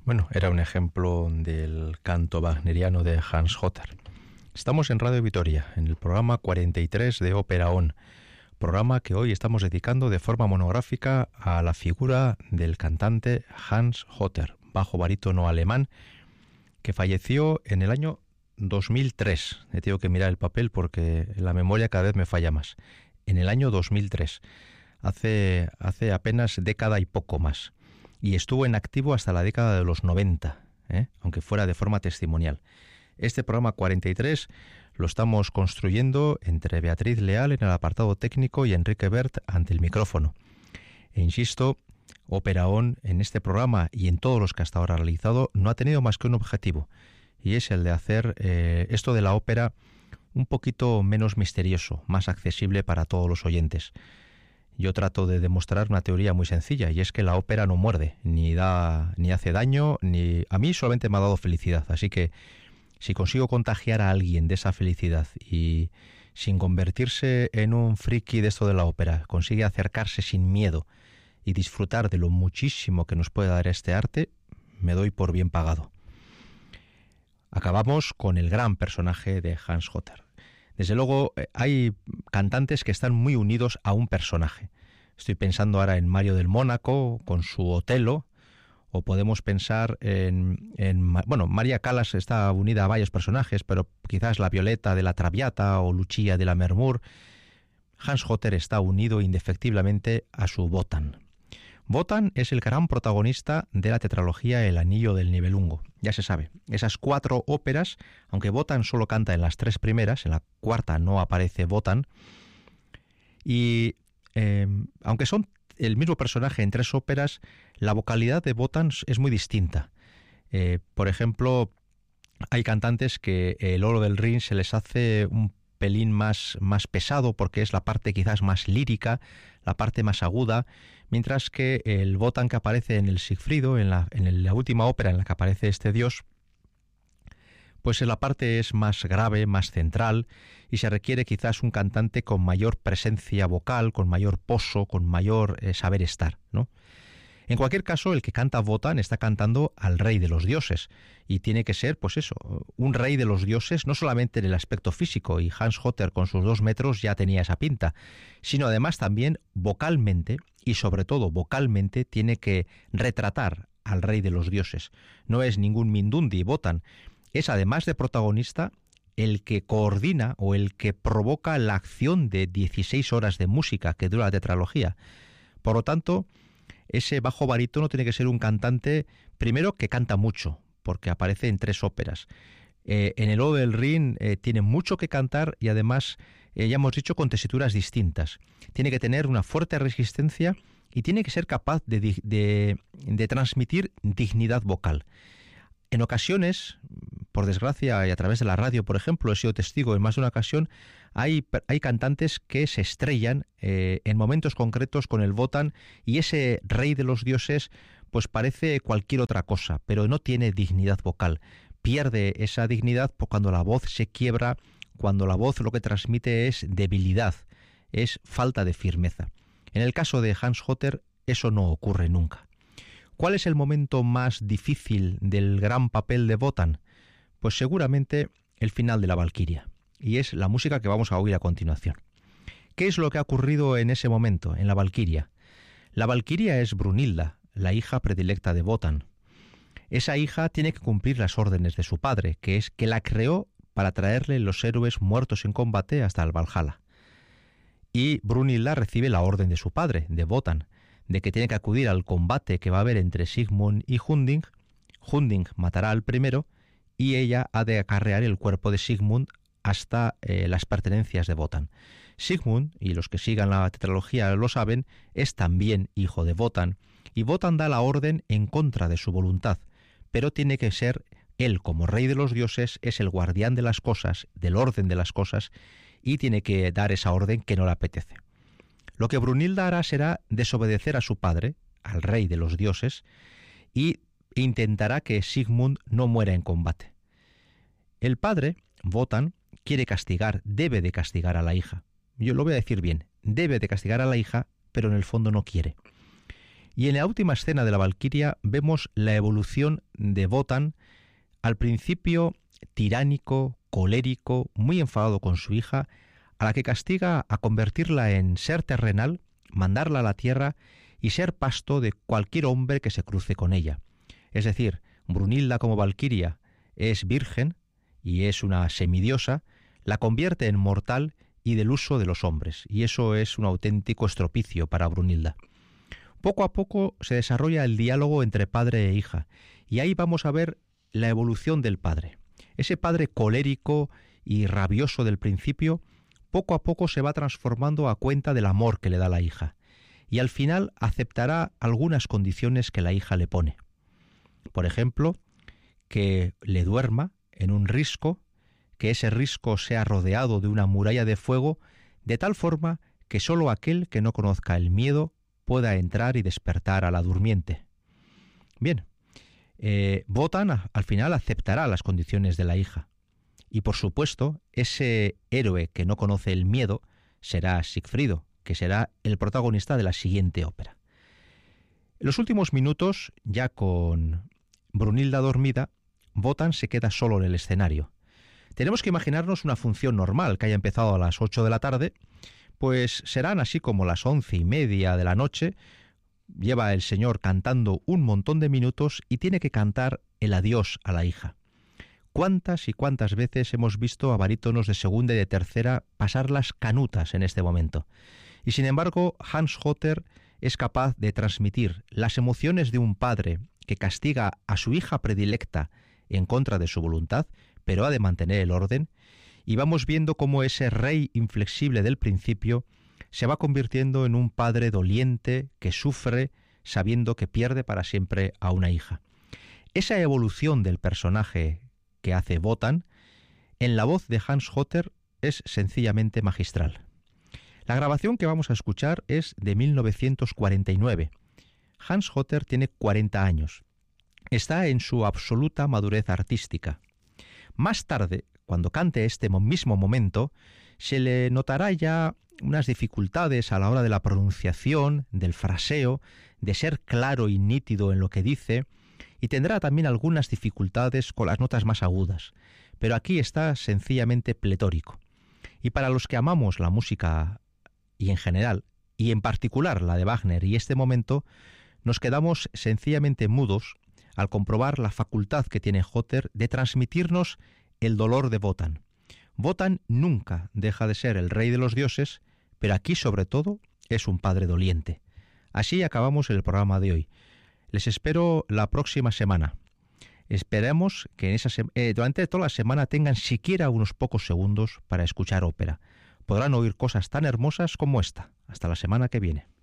Bueno, era un ejemplo del canto wagneriano de Hans Hotter. Estamos en Radio Vitoria, en el programa 43 de Ópera ON, programa que hoy estamos dedicando de forma monográfica a la figura del cantante Hans Hotter, bajo barítono alemán, que falleció en el año 2003. He tenido que mirar el papel porque la memoria cada vez me falla más. En el año 2003, hace apenas década y poco más. Y estuvo en activo hasta la década de los 90, aunque fuera de forma testimonial. Este programa 43 lo estamos construyendo entre Beatriz Leal en el apartado técnico y Enrique Bert ante el micrófono. E insisto, Ópera ON en este programa y en todos los que hasta ahora ha realizado no ha tenido más que un objetivo, y es el de hacer esto de la ópera un poquito menos misterioso, más accesible para todos los oyentes. Yo trato de demostrar una teoría muy sencilla, y es que la ópera no muerde, ni hace daño, ni a mí solamente me ha dado felicidad. Así que si consigo contagiar a alguien de esa felicidad y sin convertirse en un friki de esto de la ópera, consigue acercarse sin miedo y disfrutar de lo muchísimo que nos puede dar este arte, me doy por bien pagado. Acabamos con el gran personaje de Hans Hotter. Desde luego, hay cantantes que están muy unidos a un personaje. Estoy pensando ahora en Mario del Mónaco, con su Otelo, o podemos pensar bueno, María Callas está unida a varios personajes, pero quizás la Violeta de la Traviata o Lucia de la Mermur. Hans Hotter está unido indefectiblemente a su Wotan. Wotan es el gran protagonista de la tetralogía El Anillo del Nibelungo. Ya se sabe, esas 4 óperas, aunque Wotan solo canta en las 3 primeras, en la cuarta no aparece Wotan, y aunque son el mismo personaje en 3 óperas, la vocalidad de Wotan es muy distinta. Por ejemplo, hay cantantes que el Oro del Rin se les hace un pelín más pesado porque es la parte quizás más lírica, la parte más aguda, mientras que el Wotan que aparece en el Sigfrido, en la última ópera en la que aparece este dios, pues la parte es más grave, más central, y se requiere quizás un cantante con mayor presencia vocal, con mayor poso, con mayor saber estar, ¿no? En cualquier caso, el que canta Wotan está cantando al rey de los dioses, y tiene que ser, pues eso, un rey de los dioses, no solamente en el aspecto físico, y Hans Hotter con sus 2 metros ya tenía esa pinta, sino además también vocalmente, y sobre todo vocalmente, tiene que retratar al rey de los dioses. No es ningún Mindundi Wotan, es además de protagonista el que coordina o el que provoca la acción de 16 horas de música que dura la tetralogía. Por lo tanto, ese bajo barítono tiene que ser un cantante, primero, que canta mucho, porque aparece en 3 óperas. En el Oro del Rin tiene mucho que cantar y además, ya hemos dicho, con tesituras distintas. Tiene que tener una fuerte resistencia y tiene que ser capaz de transmitir dignidad vocal. En ocasiones, por desgracia, y a través de la radio, por ejemplo, he sido testigo en más de una ocasión, hay cantantes que se estrellan en momentos concretos con el Wotan, y ese rey de los dioses pues parece cualquier otra cosa, pero no tiene dignidad vocal. Pierde esa dignidad cuando la voz se quiebra, cuando la voz lo que transmite es debilidad, es falta de firmeza. En el caso de Hans Hotter, eso no ocurre nunca. ¿Cuál es el momento más difícil del gran papel de Wotan? Pues seguramente el final de la Valquiria, y es la música que vamos a oír a continuación. ¿Qué es lo que ha ocurrido en ese momento, en la Valquiria? La Valquiria es Brunilda, la hija predilecta de Wotan. Esa hija tiene que cumplir las órdenes de su padre, que es que la creó para traerle los héroes muertos en combate hasta el Valhalla. Y Brunilda recibe la orden de su padre, de Wotan, de que tiene que acudir al combate que va a haber entre Sigmund y Hunding. Hunding matará al primero y ella ha de acarrear el cuerpo de Sigmund hasta las pertenencias de Wotan. Sigmund, y los que sigan la tetralogía lo saben, es también hijo de Wotan, y Wotan da la orden en contra de su voluntad, pero tiene que ser él, como rey de los dioses, es el guardián de las cosas, del orden de las cosas, y tiene que dar esa orden que no le apetece. Lo que Brunilda hará será desobedecer a su padre, al rey de los dioses, y intentará que Sigmund no muera en combate. El padre, Wotan, debe de castigar a la hija. Yo lo voy a decir bien, debe de castigar a la hija, pero en el fondo no quiere. Y en la última escena de la Valquiria vemos la evolución de Wotan, al principio tiránico, colérico, muy enfadado con su hija, a la que castiga a convertirla en ser terrenal, mandarla a la tierra y ser pasto de cualquier hombre que se cruce con ella. Es decir, Brunilda como Valquiria es virgen y es una semidiosa, la convierte en mortal y del uso de los hombres, y eso es un auténtico estropicio para Brunilda. Poco a poco se desarrolla el diálogo entre padre e hija, y ahí vamos a ver la evolución del padre. Ese padre colérico y rabioso del principio, poco a poco se va transformando a cuenta del amor que le da la hija, y al final aceptará algunas condiciones que la hija le pone. Por ejemplo, que le duerma en un risco, que ese risco sea rodeado de una muralla de fuego, de tal forma que sólo aquel que no conozca el miedo pueda entrar y despertar a la durmiente. Bien, Wotan al final aceptará las condiciones de la hija. Y por supuesto, ese héroe que no conoce el miedo será Sigfrido, que será el protagonista de la siguiente ópera. En los últimos minutos, ya con Brunilda dormida, Wotan se queda solo en el escenario. Tenemos que imaginarnos una función normal que haya empezado a las 8 de la tarde, pues serán así como las 11:30 de la noche. Lleva el señor cantando un montón de minutos y tiene que cantar el adiós a la hija. ¿Cuántas y cuántas veces hemos visto a barítonos de segunda y de tercera pasar las canutas en este momento? Y sin embargo, Hans Hotter es capaz de transmitir las emociones de un padre que castiga a su hija predilecta en contra de su voluntad, pero ha de mantener el orden, y vamos viendo cómo ese rey inflexible del principio se va convirtiendo en un padre doliente que sufre sabiendo que pierde para siempre a una hija. Esa evolución del personaje que hace Wotan, en la voz de Hans Hotter, es sencillamente magistral. La grabación que vamos a escuchar es de 1949. Hans Hotter tiene 40 años. Está en su absoluta madurez artística. Más tarde, cuando cante este mismo momento, se le notará ya unas dificultades a la hora de la pronunciación, del fraseo, de ser claro y nítido en lo que dice, y tendrá también algunas dificultades con las notas más agudas. Pero aquí está sencillamente pletórico. Y para los que amamos la música y en general, y en particular la de Wagner y este momento, nos quedamos sencillamente mudos al comprobar la facultad que tiene Hotter de transmitirnos el dolor de Wotan. Wotan nunca deja de ser el rey de los dioses, pero aquí sobre todo es un padre doliente. Así acabamos el programa de hoy. Les espero la próxima semana. Esperamos que durante toda la semana tengan siquiera unos pocos segundos para escuchar ópera. Podrán oír cosas tan hermosas como esta. Hasta la semana que viene.